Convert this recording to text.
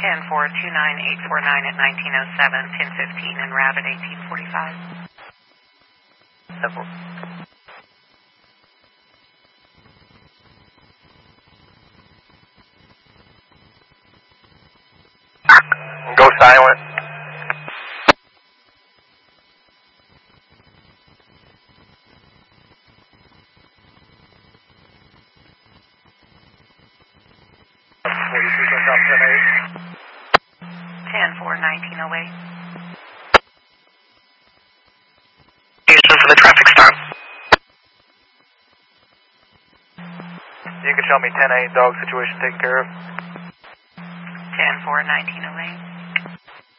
10-4 29849 at 1907, pin 15 and route at 1845. 10-4. Go silent. Sequence up 10-4-1908. Houston for the traffic stop. You can show me 10-8 dog situation taken care of. 10-4-1908.